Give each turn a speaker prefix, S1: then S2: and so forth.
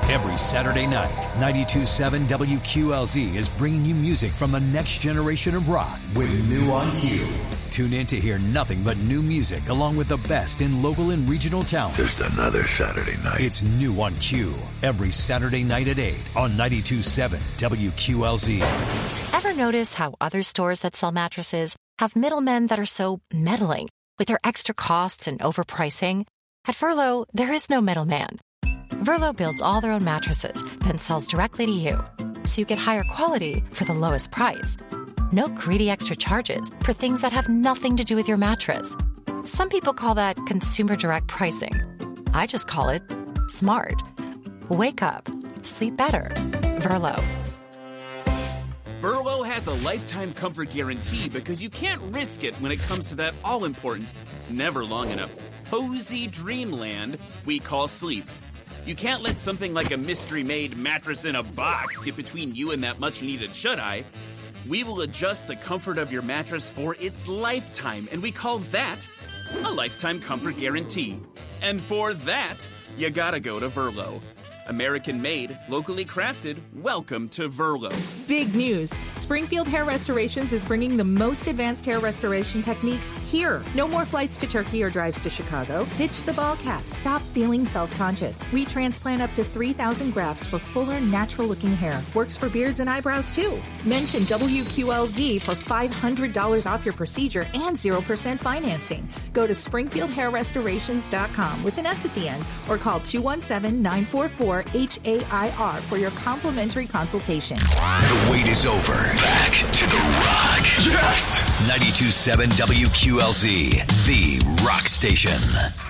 S1: Every Saturday night, 92.7 WQLZ is bringing you music from the next generation of rock with New on Q. Tune in to hear nothing but new music along with the best in local and regional talent.
S2: Just another Saturday night.
S1: It's New on Q every Saturday night at 8 on 92.7 WQLZ.
S3: Ever notice how other stores that sell mattresses have middlemen that are so meddling with their extra costs and overpricing? At Verlo, there is no middleman. Verlo builds all their own mattresses, then sells directly to you, so you get higher quality for the lowest price. No greedy extra charges for things that have nothing to do with your mattress. Some people call that consumer direct pricing. I just call it smart. Wake up. Sleep better. Verlo.
S4: Verlo has a lifetime comfort guarantee because you can't risk it when it comes to that all-important, never long enough, cozy dreamland we call sleep. You can't let something like a mystery-made mattress in a box get between you and that much-needed shut-eye. We will adjust the comfort of your mattress for its lifetime, and we call that a lifetime comfort guarantee. And for that, you gotta go to Verlo. American-made, locally crafted, welcome to Verlo.
S5: Big news. Springfield Hair Restorations is bringing the most advanced hair restoration techniques here. No more flights to Turkey or drives to Chicago. Ditch the ball cap. Stop feeling self-conscious. We transplant up to 3,000 grafts for fuller, natural-looking hair. Works for beards and eyebrows, too. Mention WQLZ for $500 off your procedure and 0% financing. Go to SpringfieldHairRestorations.com with an S at the end or call 217-944-HAIR for your complimentary consultation.
S1: The wait is over. Back to the rock.
S2: Yes!
S1: 92.7 WQLZ, the rock station.